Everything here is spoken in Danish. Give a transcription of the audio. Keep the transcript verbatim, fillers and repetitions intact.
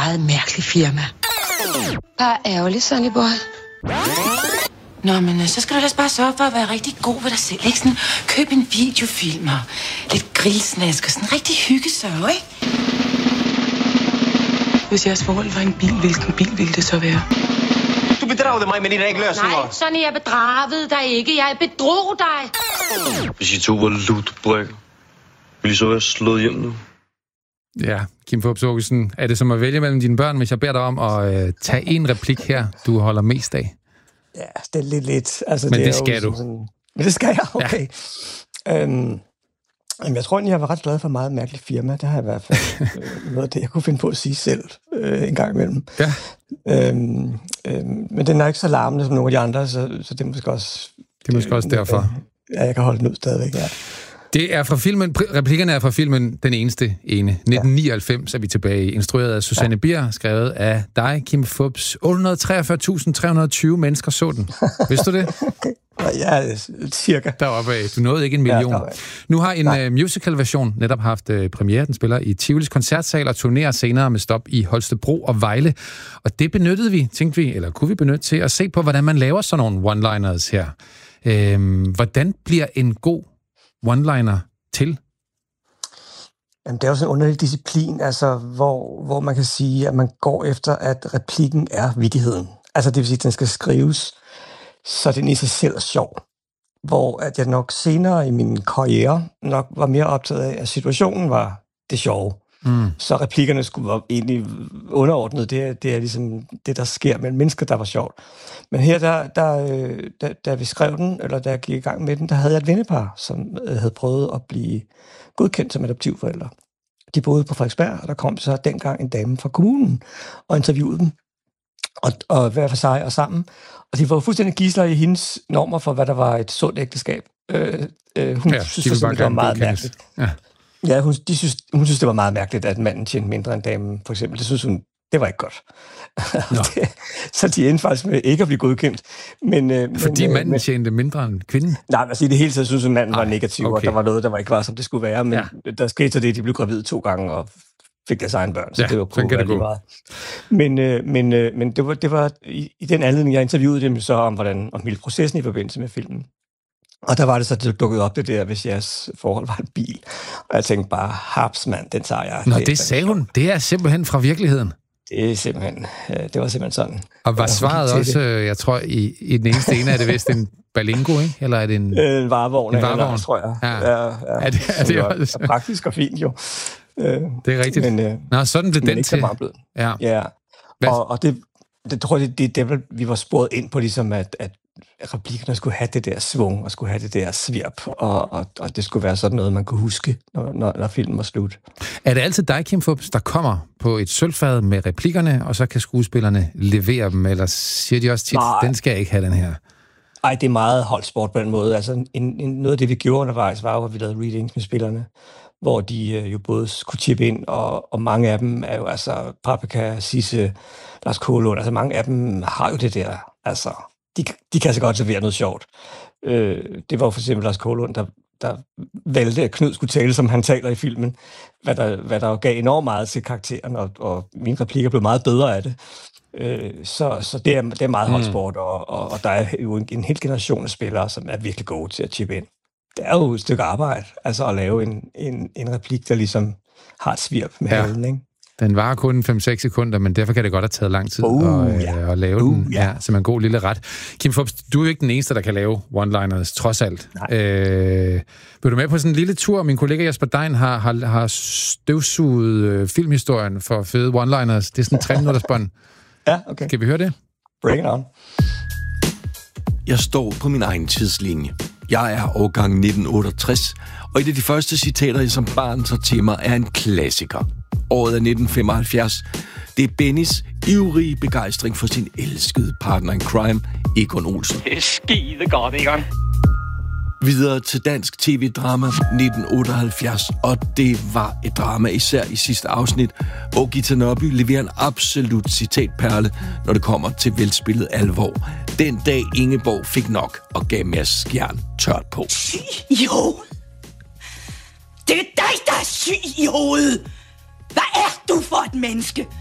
meget mærkeligt firma. Bare ærgerligt, Sonny Boy. Nå, men så skal du ellers bare sørge for at være rigtig god ved dig selv, ikke? Sådan, køb en videofilm og lidt grillsnask og sådan en rigtig hyggesørg, ikke? Hvis jeres forhold var en bil, hvilken bil ville det så være? Du bedragede mig med dine enkle løsninger. Nej, Sonny, jeg bedragede dig ikke. Jeg bedrog dig. Hvis I to var lutebrækker, ville I så være slået hjem nu? Ja, Kim Fupz Aakeson, er det som at vælge mellem dine børn, hvis jeg beder dig om at øh, tage en replik her, du holder mest af? Ja, det er lidt lidt. Altså, men det, det skal du. Sådan, men det skal jeg, okay. Ja. Øhm, jeg tror egentlig, jeg var ret glad for et meget mærkeligt firma. Det har jeg i hvert fald øh, noget af det, jeg kunne finde på at sige selv øh, en gang imellem. Ja. Øhm, øhm, men den er ikke så larmende som nogle af de andre, så, så det er måske også... Det er måske også derfor. Ja, jeg kan holde den ud stadigvæk, ja. Det er fra filmen, replikkerne er fra filmen Den Eneste Ene. nitten nioghalvfems er vi tilbage i. Instrueret af Susanne ja. Bier, skrevet af dig, Kim Fupz. otte hundrede og treogfyrre tusind tre hundrede og tyve mennesker så den. Vidste du det? Ja, cirka. Deroppe af. Du nåede ikke en million. Ja, nu har en uh, musical-version netop haft uh, premiere. Den spiller i Tivolis koncertsal og turnerer senere med stop i Holstebro og Vejle. Og det benyttede vi, tænkte vi, eller kunne vi benytte til at se på, hvordan man laver sådan nogle one-liners her. Øhm, hvordan bliver en god one-liner til? Jamen, det er jo sådan en underlig disciplin, altså, hvor, hvor man kan sige, at man går efter, at replikken er vittigheden. Altså, det vil sige, at den skal skrives, så den i sig selv er sjov. Hvor at jeg nok senere i min karriere nok var mere optaget af, at situationen var det sjove. Mm. Så replikkerne skulle være egentlig underordnet. Det er, det er ligesom det, der sker mellem mennesker, der var sjovt. Men her, der, der, der, da vi skrev den, eller da jeg gik i gang med den, der havde jeg et vennepar, som havde prøvet at blive godkendt som adoptivforældre. De boede på Frederiksberg, og der kom så dengang en dame fra kommunen og interviewede dem, og, og hver for sig og sammen. Og de var jo fuldstændig gidsler i hendes normer for, hvad der var et sundt ægteskab. Øh, øh, hun ja, synes, det var meget mærkeligt. Ja. Ja, hun, de synes, hun synes, det var meget mærkeligt, at manden tjente mindre end damen, for eksempel. Det synes hun, det var ikke godt. det, så de endte faktisk med ikke at blive godkendt. Men, Fordi men, manden men, tjente mindre end kvinden? Nej, altså i det hele taget synes hun, manden Ej, var negativ, okay. Og der var noget, der var ikke var, som det skulle være. Men ja. Der skete så det, de blev gravide to gange og fik deres egen børn. Så ja, det var på, kan det gå. Meget. Men, men, men det var, det var i, i den anledning, jeg interviewede dem så om, hvordan, om hele processen i forbindelse med filmen. Og der var det så, det dukkede op det der, hvis jeres forhold var en bil. Og jeg tænkte bare, haps mand, den tager jeg. Nå, det, det sagde hun. Det er simpelthen fra virkeligheden. Det er simpelthen, det var simpelthen sådan. Og var svaret også, det. jeg tror, i, i den eneste ene er det vist en Berlingo, ikke? Eller er det en... En varevogn, en varevogn. Eller, tror jeg. Ja. Ja, ja. Er det, er det også? Er praktisk og fint, jo. Det er rigtigt. Men, Nå, sådan blev den til. Ja. ja. Og, og det, det tror jeg, det, det, det, vi var sporet ind på, ligesom at, at replikkerne skulle have det der svung, og skulle have det der svirp, og, og, og det skulle være sådan noget, man kunne huske, når, når, når filmen var slut. Er det altid dig, Kim Fupz, der kommer på et sølvfad med replikkerne, og så kan skuespillerne levere dem, eller siger de også tit, Nej. den skal jeg ikke have, den her? Ej, det er meget holdsport på den måde. Altså, en, en, noget af det, vi gjorde undervejs, var jo, at vi lavede readings med spillerne, hvor de øh, jo både kunne tippe ind, og, og mange af dem er jo altså Paprika, Sisse, Lars Kålund, altså mange af dem har jo det der, altså De, de kan så godt servere noget sjovt. Øh, det var jo for eksempel Lars Kålund, der, der valgte, at Knud skulle tale, som han taler i filmen, hvad der, hvad der gav enormt meget til karakteren, og, og mine replikker blev meget bedre af det. Øh, så så det, er, det er meget mm. holdsport, og, og, og der er jo en, en hel generation af spillere, som er virkelig gode til at chippe ind. Det er jo et stykke arbejde, altså at lave en, en, en replik, der ligesom har et svirp med ja. halen, ikke? Den varer kun fem seks sekunder, men derfor kan det godt have taget lang tid uh, at, yeah. at lave uh, den, yeah. ja, som en god lille ret. Kim Fupz, du er jo ikke den eneste, der kan lave one-liners, trods alt. Øh, vil du med på sådan en lille tur? Min kollega Jesper Dein har, har, har støvsuget øh, filmhistorien for fede one-liners. Det er sådan en tre minutters bånd. Ja, okay. Skal vi høre det? Bring it on. Jeg står på min egen tidslinje. Jeg er årgang nitten otteogtres, og et af de første citater, jeg som barn tager til mig, er en klassiker. Året er nitten femoghalvfjerds. Det er Bennys ivrige begejstring for sin elskede partner in crime, Egon Olsen. Det er skide godt, Egon. Videre til dansk tv-drama nitten otteoghalvfjerds, og det var et drama, især i sidste afsnit, hvor Gita Nørby leverer en absolut citatperle, når det kommer til velspillet alvor. Den dag Ingeborg fik nok og gav Mads Skjern tørt på. Syg i hovedet! Det er dig, der er syg i hovedet! Hvad er du for et menneske?